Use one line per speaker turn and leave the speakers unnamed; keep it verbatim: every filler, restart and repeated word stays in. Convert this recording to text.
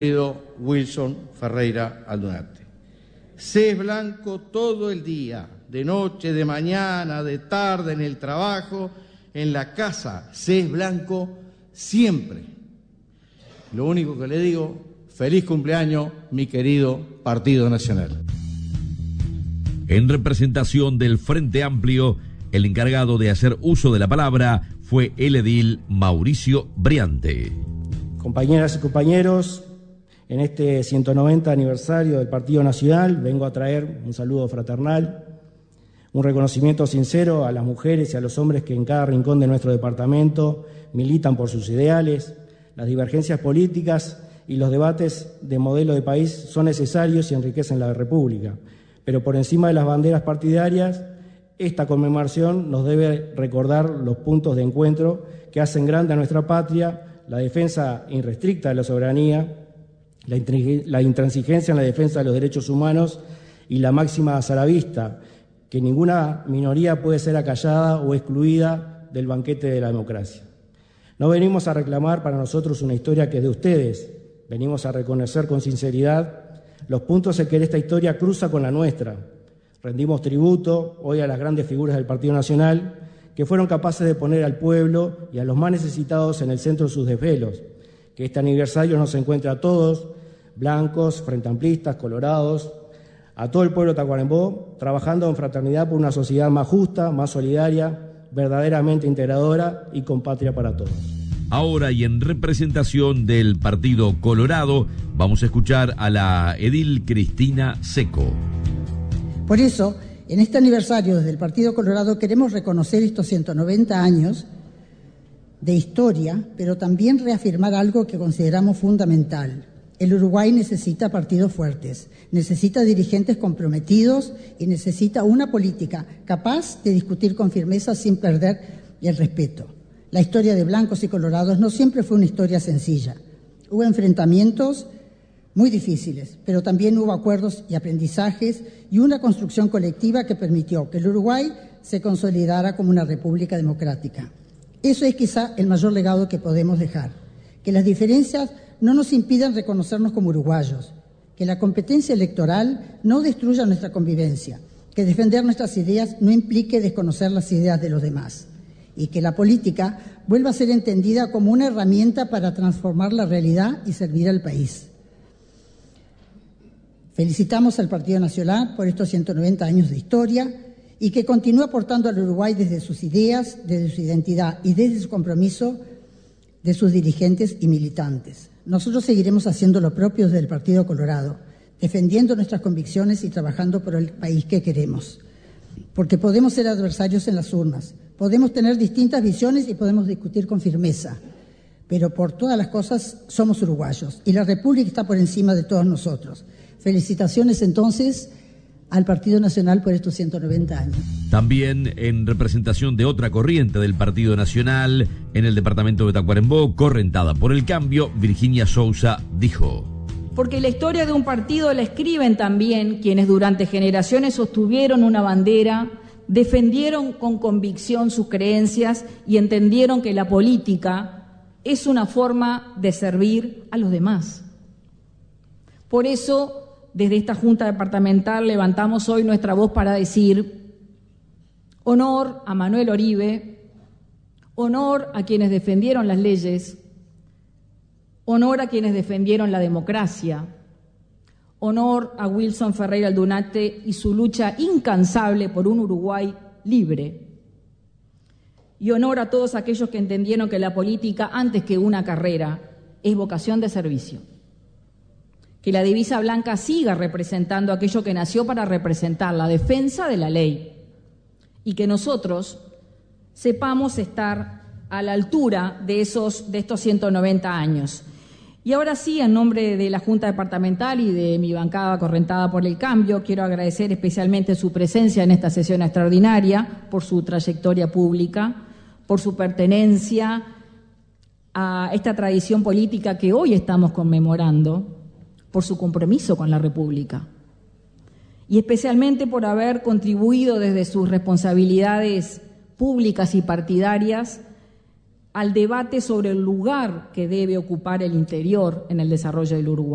querido Wilson Ferreira Aldunate. Se es blanco todo el día, de noche, de mañana, de tarde, en el trabajo, en la casa. Se es blanco siempre. Lo único que le digo, feliz cumpleaños, mi querido Partido Nacional.
En representación del Frente Amplio, el encargado de hacer uso de la palabra fue el edil Mauricio Briante.
Compañeras y compañeros, en este ciento noventa aniversario del Partido Nacional vengo a traer un saludo fraternal, un reconocimiento sincero a las mujeres y a los hombres que en cada rincón de nuestro departamento militan por sus ideales. Las divergencias políticas y los debates de modelo de país son necesarios y enriquecen la República, pero por encima de las banderas partidarias, esta conmemoración nos debe recordar los puntos de encuentro que hacen grande a nuestra patria, la defensa irrestricta de la soberanía, la, la intransigencia en la defensa de los derechos humanos y la máxima saravista, que ninguna minoría puede ser acallada o excluida del banquete de la democracia. No venimos a reclamar para nosotros una historia que es de ustedes, venimos a reconocer con sinceridad los puntos en que esta historia cruza con la nuestra. Rendimos tributo hoy a las grandes figuras del Partido Nacional que fueron capaces de poner al pueblo y a los más necesitados en el centro de sus desvelos. Que este aniversario nos encuentre a todos, blancos, frentamplistas, colorados, a todo el pueblo de Tacuarembó, trabajando en fraternidad por una sociedad más justa, más solidaria, verdaderamente integradora y con patria para todos.
Ahora, y en representación del Partido Colorado, vamos a escuchar a la edil Cristina Seco.
Por eso, en este aniversario desde el Partido Colorado queremos reconocer estos ciento noventa años de historia, pero también reafirmar algo que consideramos fundamental. El Uruguay necesita partidos fuertes, necesita dirigentes comprometidos y necesita una política capaz de discutir con firmeza sin perder el respeto. La historia de blancos y colorados no siempre fue una historia sencilla. Hubo enfrentamientos muy difíciles, pero también hubo acuerdos y aprendizajes y una construcción colectiva que permitió que el Uruguay se consolidara como una república democrática. Eso es quizá el mayor legado que podemos dejar, que las diferencias no nos impidan reconocernos como uruguayos, que la competencia electoral no destruya nuestra convivencia, que defender nuestras ideas no implique desconocer las ideas de los demás, y que la política vuelva a ser entendida como una herramienta para transformar la realidad y servir al país. Felicitamos al Partido Nacional por estos ciento noventa años de historia y que continúe aportando al Uruguay desde sus ideas, desde su identidad y desde su compromiso de sus dirigentes y militantes. Nosotros seguiremos haciendo lo propio desde el Partido Colorado, defendiendo nuestras convicciones y trabajando por el país que queremos. Porque podemos ser adversarios en las urnas, podemos tener distintas visiones y podemos discutir con firmeza, pero por todas las cosas somos uruguayos y la República está por encima de todos nosotros. Felicitaciones entonces al Partido Nacional por estos ciento noventa años.
También en representación de otra corriente del Partido Nacional en el departamento de Tacuarembó, correntada por el cambio, Virginia Sousa dijo:
porque la historia de un partido la escriben también quienes durante generaciones sostuvieron una bandera, defendieron con convicción sus creencias y entendieron que la política es una forma de servir a los demás. Por eso, desde esta Junta Departamental levantamos hoy nuestra voz para decir honor a Manuel Oribe, honor a quienes defendieron las leyes, honor a quienes defendieron la democracia, honor a Wilson Ferreira Aldunate y su lucha incansable por un Uruguay libre, y honor a todos aquellos que entendieron que la política, antes que una carrera, es vocación de servicio. Que la divisa blanca siga representando aquello que nació para representar la defensa de la ley y que nosotros sepamos estar a la altura de, esos, de estos ciento noventa años. Y ahora sí, en nombre de la Junta Departamental y de mi bancada correntada por el cambio, quiero agradecer especialmente su presencia en esta sesión extraordinaria, por su trayectoria pública, por su pertenencia a esta tradición política que hoy estamos conmemorando, por su compromiso con la República y especialmente por haber contribuido desde sus responsabilidades públicas y partidarias al debate sobre el lugar que debe ocupar el interior en el desarrollo del Uruguay.